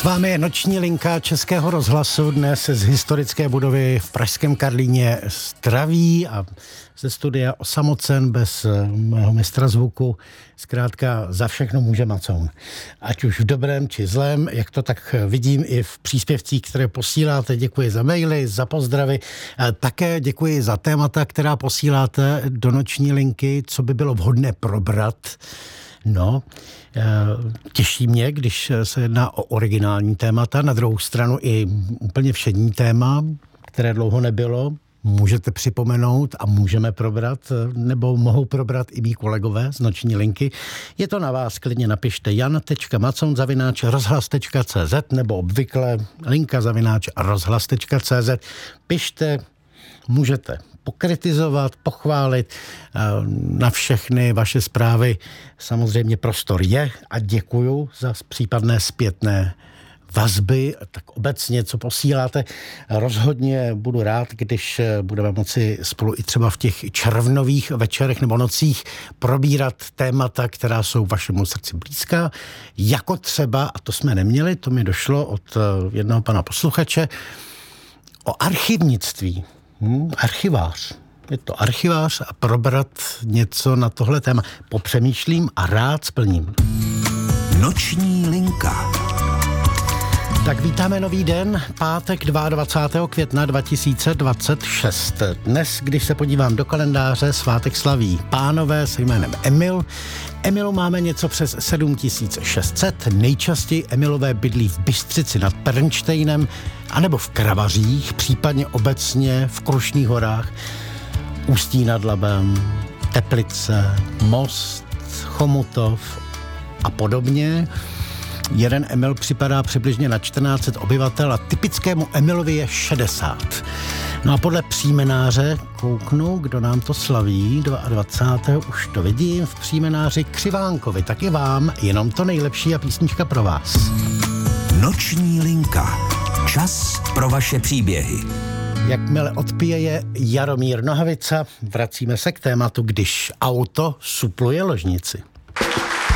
S vámi je noční linka Českého rozhlasu. Dnes z historické budovy v pražském Karlíně zdraví a ze studia osamocen bez mého mistra zvuku. Zkrátka za všechno může Macoun. Ať už v dobrém či zlém, jak to tak vidím i v příspěvcích, které posíláte. Děkuji za maily, za pozdravy. Také děkuji za témata, která posíláte do noční linky, co by bylo vhodné probrat. No, těší mě, když se jedná o originální témata. Na druhou stranu i úplně všední téma, které dlouho nebylo, můžete připomenout a můžeme probrat, nebo mohou probrat i mý kolegové z noční linky. Je to na vás, klidně napište jan.macoun@rozhlas.cz nebo obvykle linka@rozhlas.cz. Pište, můžete pokritizovat, pochválit, na všechny vaše zprávy samozřejmě prostor je a děkuju za případné zpětné vazby, tak obecně, co posíláte. Rozhodně budu rád, když budeme moci spolu i třeba v těch červnových večerech nebo nocích probírat témata, která jsou vašemu srdci blízká, jako třeba, a to jsme neměli, to mi došlo od jednoho pana posluchače, o archivnictví. Archivář. Je to archivář a probrat něco na tohle téma. Popřemýšlím a rád splním. Noční linka. Tak vítáme nový den, pátek 22. května 2026. Dnes, když se podívám do kalendáře, svátek slaví pánové se jménem Emil. Emilu máme něco přes 7600, nejčastěji Emilové bydlí v Bystřici nad Pernštejnem, anebo v Kravařích, případně obecně v Krušných horách, Ústí nad Labem, Teplice, Most, Chomutov a podobně. Jeden Emil připadá přibližně na 1400 obyvatel a typickému Emilovi je 60. No a podle příjmenáře kouknu, kdo nám to slaví, 22. už to vidím, v příjmenáři Křivánkovi. Tak i vám, jenom to nejlepší a písnička pro vás. Noční linka. Čas pro vaše příběhy. Jakmile odpěje Jaromír Nohavica, vracíme se k tématu, když auto supluje ložnici.